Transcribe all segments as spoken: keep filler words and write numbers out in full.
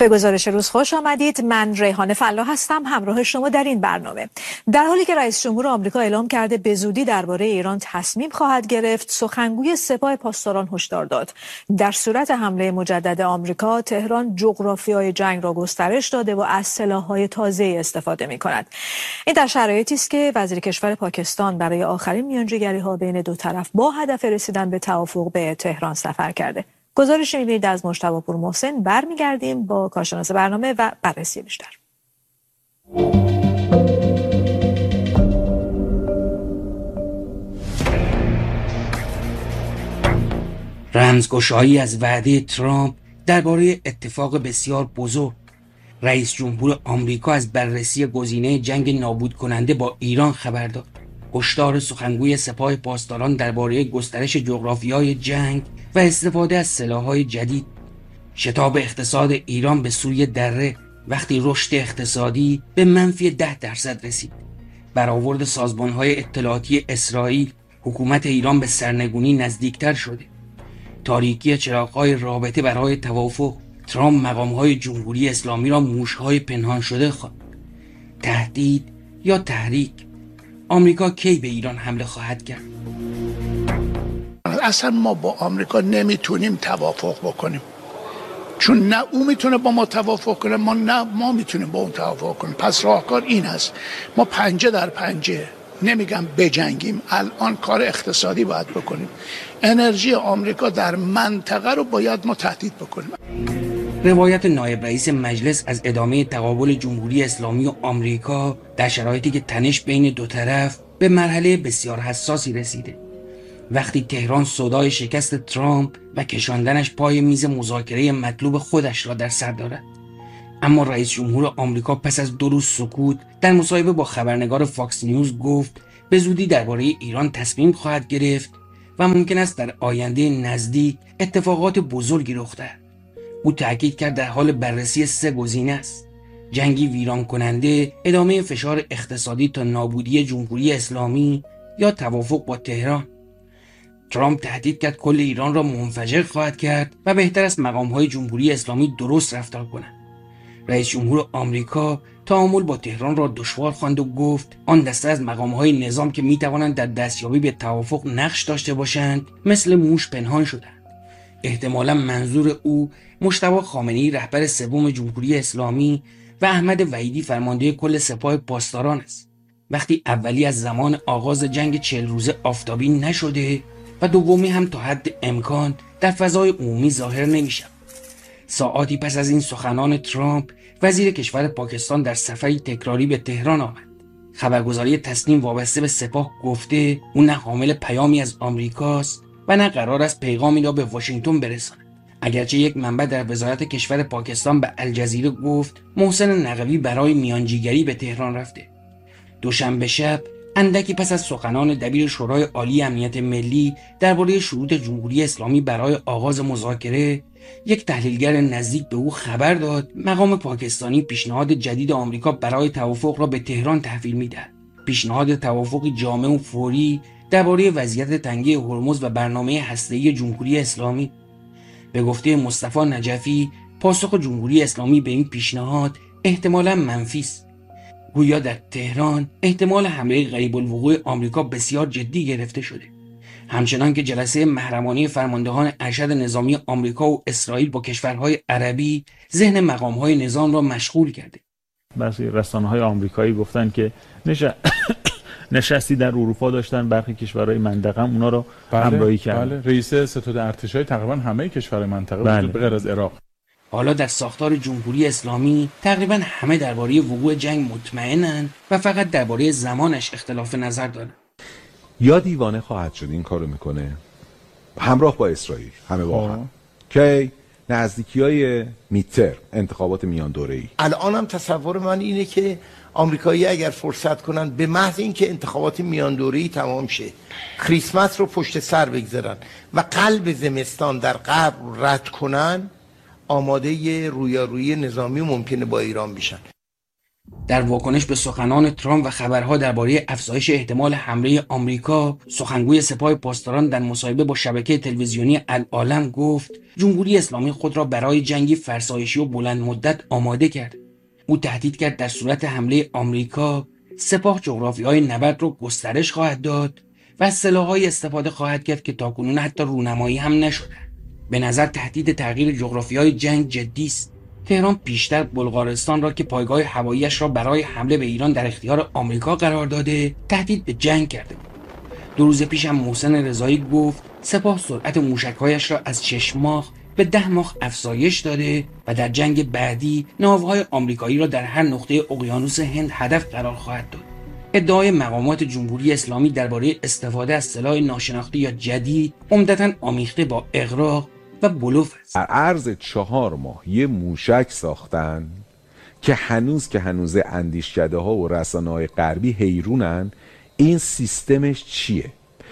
به گزارش روز خوش آمدید. من ریحانه فلاح هستم همراه شما در این برنامه. در حالی که رئیس جمهور آمریکا اعلام کرده به زودی درباره ایران تصمیم خواهد گرفت، سخنگوی سپاه پاسداران هشدار داد در صورت حمله مجدد آمریکا تهران جغرافیای جنگ را گسترش داده و از سلاح‌های تازه استفاده می‌کند. این در شرایطی است که وزیر کشور پاکستان برای آخرین میانجیگری‌ها بین دو طرف با هدف رسیدن به توافق به تهران سفر کرده. گزارش می‌بینید از مجتبی پور محسن. برمیگردیم با کارشناس برنامه و بررسی بیشتر. رمزگشایی از وعده ترامپ درباره اتفاق بسیار بزرگ. رئیس جمهور آمریکا از بررسی گزینه جنگ نابود کننده با ایران خبر داد. هشدار سخنگوی سپاه پاسداران درباره گسترش جغرافیای جنگ و استفاده از سلاح‌های جدید. شتاب اقتصاد ایران به سوی دره وقتی رشد اقتصادی به منفی ده درصد رسید. برآورد سازمان‌های اطلاعاتی اسرائیل حکومت ایران به سرنگونی نزدیکتر شده. تاریکی چراغ‌های رابطه برای توافق. ترامپ مقام‌های جمهوری اسلامی را موش‌های پنهان شده خواند. تهدید یا تحریک. آمریکا کی به ایران حمله خواهد کرد؟ اصلا ما با آمریکا نمیتونیم توافق بکنیم، چون نه او میتونه با ما توافق کنه، ما نه ما میتونیم با اون توافق کنیم. پس راهکار این است، ما پنجه در پنجه، نمیگم بجنگیم، الان کار اقتصادی باید بکنیم. انرژی آمریکا در منطقه رو باید ما تهدید بکنیم. روایت نایب رئیس مجلس از ادامه تقابل جمهوری اسلامی و آمریکا در شرایطی که تنش بین دو طرف به مرحله بسیار حساسی رسیده. وقتی تهران صدای شکست ترامپ و کشاندنش پای میز مذاکره مطلوب خودش را در سر دارد. اما رئیس جمهور آمریکا پس از دو روز سکوت در مصاحبه با خبرنگار فاکس نیوز گفت به زودی درباره ایران تصمیم خواهد گرفت و ممکن است در آینده نزدیک اتفاقات بزرگی رخ دهد. او تاکید کرد در حال بررسی سه گزینه است: جنگی ویران کننده، ادامه فشار اقتصادی تا نابودی جمهوری اسلامی یا توافق با تهران. ترامپ تهدید کرد کل ایران را منفجر خواهد کرد و بهتر است مقام‌های جمهوری اسلامی درست رفتار کنند. رئیس جمهور آمریکا تعامل با تهران را دشوار خواند و گفت آن دسته از مقام‌های نظام که می‌توانند در دستیابی به توافق نقش داشته باشند مثل موش پنهان شدند. احتمالاً منظور او مجتبی خامنه‌ای رهبر سوم جمهوری اسلامی و احمد وحیدی فرمانده کل سپاه پاسداران است. وقتی اولی از زمان آغاز جنگ چهل روزه آفتابی نشده و دومی هم تا حد امکان در فضای عمومی ظاهر نمی‌شود. ساعاتی پس از این سخنان ترامپ، وزیر کشور پاکستان در سفری تکراری به تهران آمد. خبرگزاری تسنیم وابسته به سپاه گفته او نه حامل پیامی از آمریکاست و نه قرار است پیغامی را به واشنگتن برساند. اگرچه یک منبع در وزارت کشور پاکستان به الجزیره گفت محسن نقوی برای میانجیگری به تهران رفته. دوشنبه شب اندکی پس از سخنان دبیر شورای عالی امنیت ملی درباره شروط جمهوری اسلامی برای آغاز مذاکره، یک تحلیلگر نزدیک به او خبر داد مقام پاکستانی پیشنهاد جدید آمریکا برای توافق را به تهران تحویل می‌دهد. پیشنهاد توافقی جامع و فوری درباره وضعیت تنگه هرمز و برنامه هسته‌ای جمهوری اسلامی. به گفته مصطفی نجفی، پاسخ جمهوری اسلامی به این پیشنهاد احتمالاً منفی است. گویا در تهران احتمال حمله قریب الوقوع آمریکا بسیار جدی گرفته شده. همچنان که جلسه محرمانه فرماندهان ارشد نظامی آمریکا و اسرائیل با کشورهای عربی ذهن مقام‌های نظام را مشغول کرده. بعضی رسانه‌های آمریکایی گفتن که نش... نشستی در اروپا داشتن، برخی کشورهای منطقه هم اونا رو بله، همراهی کردن. بله، رئیس ستاد ارتشای تقریبا همه کشورهای منطقه بله. به غیر از عراق. حالا در ساختار جمهوری اسلامی تقریبا همه درباره وقوع جنگ مطمئنن و فقط درباره زمانش اختلاف نظر دارن. یا دیوانه خواهد شد این کارو میکنه همراه با اسرائیل همه با هم که نزدیکی‌های میتر انتخابات میان دوره‌ای. الان هم تصور من اینه که آمریکایی اگر فرصت کنن به محض اینکه انتخابات میان دوره‌ای تمام شه کریسمس رو پشت سر بگذارن و قلب زمستان در غرب رد کنن، آماده رویارویی نظامی ممکنه با ایران بشن. در واکنش به سخنان ترامپ و خبرها درباره افزایش احتمال حمله آمریکا، سخنگوی سپاه پاسداران در مصاحبه با شبکه تلویزیونی العالم گفت جمهوری اسلامی خود را برای جنگی فرسایشی و بلند مدت آماده کرد. او تهدید کرد در صورت حمله آمریکا، سپاه جغرافیای نبرد را گسترش خواهد داد و از سلاح‌های استفاده خواهد کرد که تاکنون حتی رونمایی هم نشده. به نظر تهدید تغییر جغرافیای جنگ جدی است. تهران پیشتر بلغارستان را که پایگاه هوایی‌اش را برای حمله به ایران در اختیار آمریکا قرار داده، تهدید به جنگ کرده بود. دو روز پیش هم محسن رضایی گفت سپاه سرعت موشک‌هایش را از شش ماه به ده ماه افزایش داده و در جنگ بعدی ناوهای آمریکایی را در هر نقطه اقیانوس هند هدف قرار خواهد داد. ادعای مقامات جمهوری اسلامی درباره استفاده از سلاح ناشناخته یا جدید عمدتاً آمیخته با اغراق و بلوف است. در عرض چهار ماه یه موشک ساختن که هنوز که هنوز اندیشکده ها و رسانه های غربی حیرونن این سیستمش چیه؟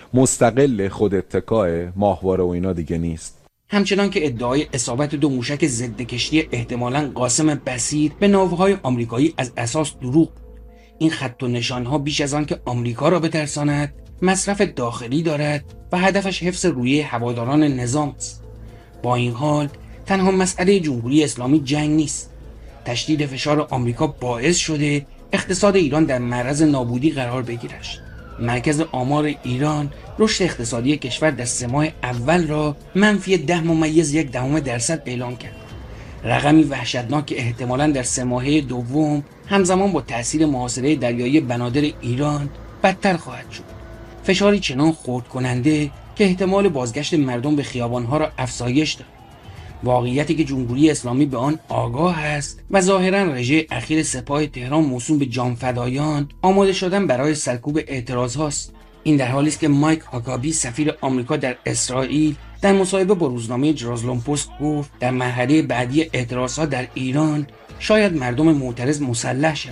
مستقل خود اتکاه ماهواره و اینا دیگه نیست. همچنان که ادعای اصابت دو موشک ضد کشتی احتمالاً قاسم بصیر به ناوهای آمریکایی از اساس دروغ. این خط و نشانها بیش از آن که آمریکا را بترساند مصرف داخلی دارد و هدفش حفظ رویه هواداران نظام است. با این حال تنها مسئله جمهوری اسلامی جنگ نیست. تشدید فشار آمریکا باعث شده اقتصاد ایران در معرض نابودی قرار بگیرد. مرکز آمار ایران رشد اقتصادی کشور در سه ماه اول را منفی ده ممیز یک دهم درصد اعلام کرد. رقمی وحشتناک که احتمالاً در سه ماهه دوم همزمان با تأثیر محاصره دریایی بنادر ایران بدتر خواهد شد. فشاری چنان خرد کننده که احتمال بازگشت مردم به خیابانها را افزایش داد. واقعیتی که جمهوری اسلامی به آن آگاه است و ظاهراً رژه اخیر سپاه تهران موسوم به جانفدایان آماده شدن برای سرکوب اعتراض هاست. این در حالی است که مایک هاکابی سفیر آمریکا در اسرائیل در مصاحبه با روزنامه جرازلم پست گفت در مرحله بعدی اعتراضها در ایران شاید مردم معترض مسلح شوند.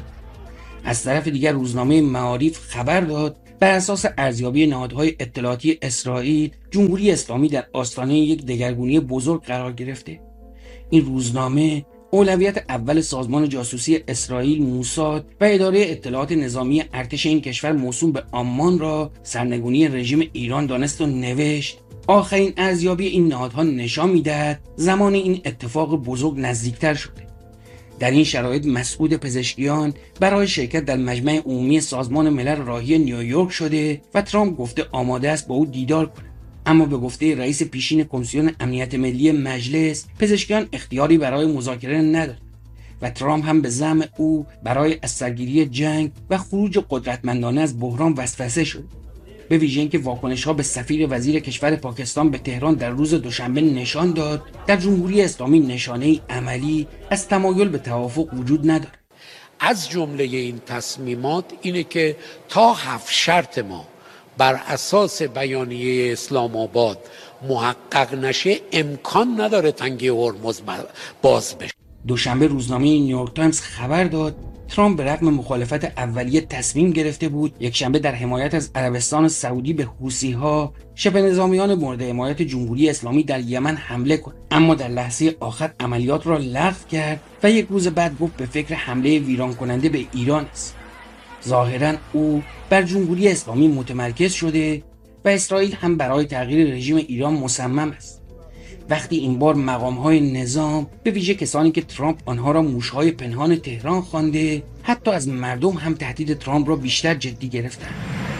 از طرف دیگر روزنامه معارف خبر داد بر اساس ارزیابی نهادهای اطلاعاتی اسرائیل جمهوری اسلامی در آستانه یک دگرگونی بزرگ قرار گرفته. این روزنامه اولویت اول سازمان جاسوسی اسرائیل موساد و اداره اطلاعات نظامی ارتش این کشور موسوم به آمان را سرنگونی رژیم ایران دانست و نوشت آخرین ارزیابی این نهادها نشان می‌دهد زمان این اتفاق بزرگ نزدیکتر شده. در این شرایط مسعود پزشکیان برای شرکت در مجمع عمومی سازمان ملل راهی نیویورک شده و ترامپ گفته آماده است با او دیدار کند. اما به گفته رئیس پیشین کمیسیون امنیت ملی مجلس، پزشکیان اختیاری برای مذاکره ندارد و ترامپ هم به زعم او برای از سرگیری جنگ و خروج قدرتمندانه از بحران وسوسه شد. به ویژه اینکه واکنش‌ها به سفیر وزیر کشور پاکستان به تهران در روز دوشنبه نشان داد در جمهوری اسلامی نشانه‌ای عملی از تمایل به توافق وجود ندارد. از جمله این تصمیمات اینه که تا هفت شرط ما بر اساس بیانیه اسلام آباد محقق نشه امکان نداره تنگه هرمز باز بشه. دوشنبه روزنامه نیویورک تایمز خبر داد ترامپ به رغم مخالفت اولیه تصمیم گرفته بود یکشنبه در حمایت از عربستان سعودی به حوثی‌ها شبه نظامیان مورد حمایت جمهوری اسلامی در یمن حمله کند، اما در لحظه آخر عملیات را لغو کرد و یک روز بعد گفت به فکر حمله ویران کننده به ایران است. ظاهراً او بر جمهوری اسلامی متمرکز شده و اسرائیل هم برای تغییر رژیم ایران مصمم است. وقتی این بار مقام‌های نظام به ویژه کسانی که ترامپ آنها را موش‌های پنهان تهران خوانده حتی از مردم هم تهدید ترامپ را بیشتر جدی گرفتند.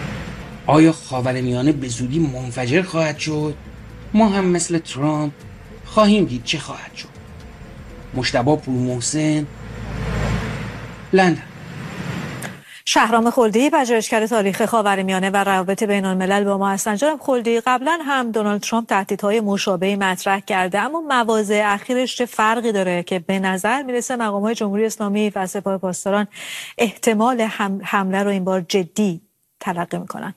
آیا خاورمیانه به زودی منفجر خواهد شد؟ ما هم مثل ترامپ خواهیم دید چه خواهد شد. مجتبی پورمحسن، لندن. شهرام خلدی پژوهشگر تاریخ خاورمیانه و روابط بین الملل با ما هستند. جناب خلدی، قبلا هم دونالد ترامپ تهدیدهای مشابهی مطرح کرده، اما مواضع اخیرش چه فرقی داره که به نظر میرسه مقامات جمهوری اسلامی و سپاه پاسداران احتمال حمله رو این بار جدی تلقی میکنن؟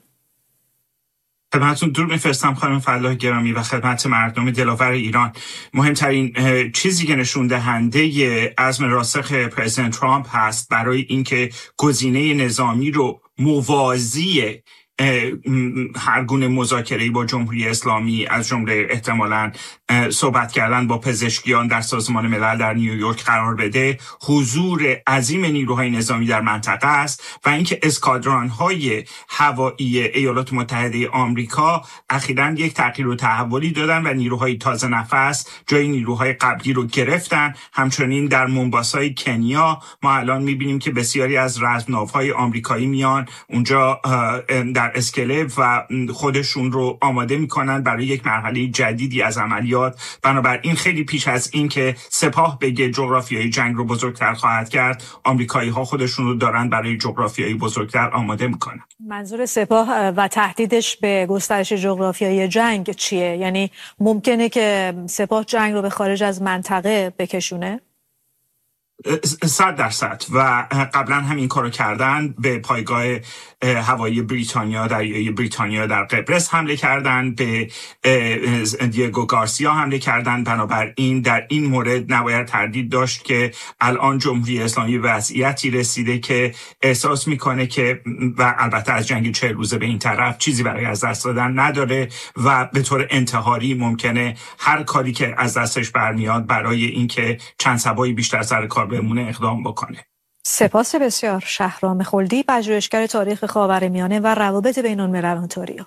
خدمتتون درود میفرستم خانم فلاح گرامی و خدمت مردم دلاور ایران. مهمترین چیزی که نشون دهنده عزم راسخ پرزیدنت ترامپ هست برای اینکه گزینه نظامی رو موازی هر گونه مذاکره‌ای با جمهوری اسلامی از جمله احتمالاً صحبت کردن با پزشکیان در سازمان ملل در نیویورک قرار بده، حضور عظیم نیروهای نظامی در منطقه است و اینکه اسکادران‌های هوایی ایالات متحده آمریکا اخیراً یک تغییر و تحولی دادن و نیروهای تازه نفس جای نیروهای قبلی رو گرفتن. همچنین در مومباسای کنیا ما الان می‌بینیم که بسیاری از رزمناوهای آمریکایی میان اونجا در اسکلب و خودشون رو آماده میکنن برای یک مرحله جدیدی از عملیات. بنابراین خیلی پیش از این که سپاه بگه جغرافیای جنگ رو بزرگتر خواهد کرد، آمریکایی ها خودشون رو دارن برای جغرافیای بزرگتر آماده میکنن. منظور سپاه و تهدیدش به گسترش جغرافیای جنگ چیه؟ یعنی ممکنه که سپاه جنگ رو به خارج از منطقه بکشونه؟ صد درصد و قبلا هم این کارو کردن. به پایگاه هوایی بریتانیا دریایی بریتانیا در قبرس حمله کردن، به دیگو گارسیا حمله کردن. بنابراین در این مورد نباید تردید داشت که الان جمهوری اسلامی به وضعیتی رسیده که احساس میکنه که و البته از جنگ چهل روزه به این طرف چیزی برای از دست دادن نداره و به طور انتحاری ممکنه هر کاری که از دستش برمیاد برای اینکه چند صبایی بیشتر سر کار بمونه اقدام بکنه. سپاس بسیار. شهرام خلدی، پژوهشگر تاریخ خاورمیانه و روابط بین الملل اونتاریو.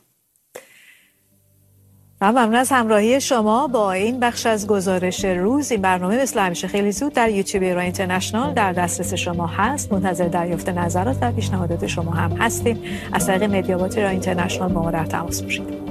ممنون از همراهی شما با این بخش از گزارش روز. این برنامه مثل همیشه خیلی زود در یوتیوب ایران اینترنشنال در دسترس شما هست. منتظر دریافت نظرات و پیشنهادات شما هم هستیم. از طریق مدیابات ایران اینترنشنال با ما در تماس باشید.